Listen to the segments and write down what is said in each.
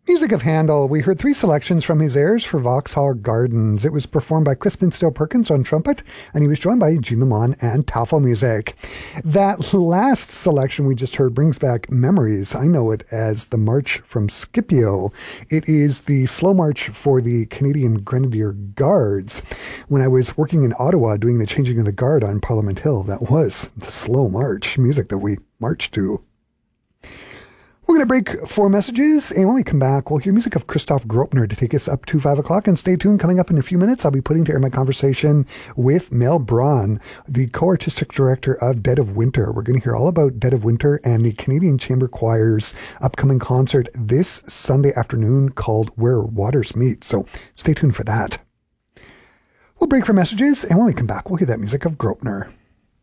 Music of Handel. We heard 3 selections from his airs for Vauxhall Gardens. It was performed by Crispin Steele Perkins on trumpet, and he was joined by Jean Lamont and Tafelmusik. That last selection we just heard brings back memories. I know it as the March from Scipio. It is the slow march for the Canadian Grenadier Guards. When I was working in Ottawa doing the changing of the guard on Parliament Hill, that was the slow march music that we marched to. We're going to break for messages, and when we come back, we'll hear music of Christoph Gropner to take us up to 5 o'clock. And stay tuned, coming up in a few minutes, I'll be putting to air my conversation with Mel Braun, the co-artistic director of Dead of Winter. We're going to hear all about Dead of Winter and the Canadian Chamber Choir's upcoming concert this Sunday afternoon called Where Waters Meet. So stay tuned for that. We'll break for messages, and when we come back, we'll hear that music of Gropner.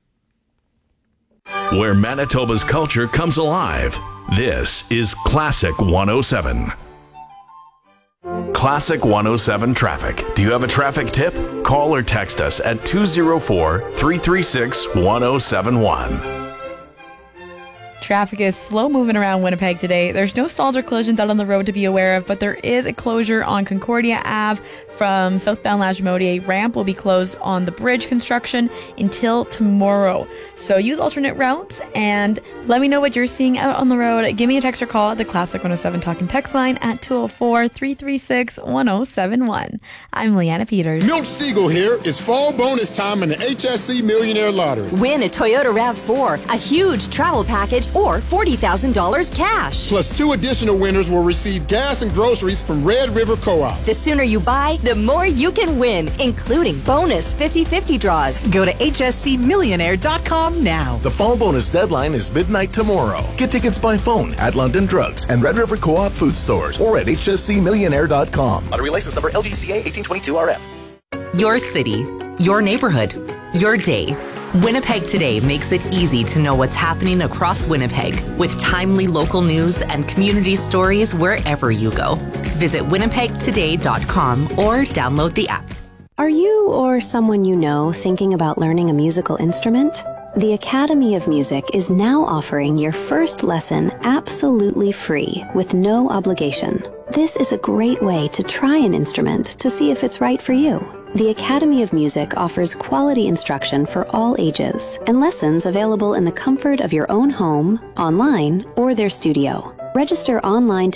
Where Manitoba's culture comes alive. This is Classic 107. Classic 107 Traffic. Do you have a traffic tip? Call or text us at 204-336-1071. Traffic is slow moving around Winnipeg today. There's no stalls or collisions out on the road to be aware of, but there is a closure on Concordia Ave from southbound Lagimodi. A ramp will be closed on the bridge construction until tomorrow. So use alternate routes and let me know what you're seeing out on the road. Give me a text or call at the Classic 107 Talking Text line at 204-336-1071. I'm Leanna Peters. Milt Stiegel here. It's fall bonus time in the HSC Millionaire Lottery. Win a Toyota RAV4, a huge travel package, or $40,000 cash. Plus 2 additional winners will receive gas and groceries from Red River Co-op. The sooner you buy, the more you can win, including bonus 50/50 draws. Go to hscmillionaire.com now. The fall bonus deadline is midnight tomorrow. Get tickets by phone at London Drugs and Red River Co-op food stores or at hscmillionaire.com. Lottery license number LGCA 1822RF. Your city, your neighborhood, your day. Winnipeg Today makes it easy to know what's happening across Winnipeg with timely local news and community stories wherever you go. Visit winnipegtoday.com or download the app. Are you or someone you know thinking about learning a musical instrument? The Academy of Music is now offering your first lesson absolutely free with no obligation. This is a great way to try an instrument to see if it's right for you. The Academy of Music offers quality instruction for all ages and lessons available in the comfort of your own home, online, or their studio. Register online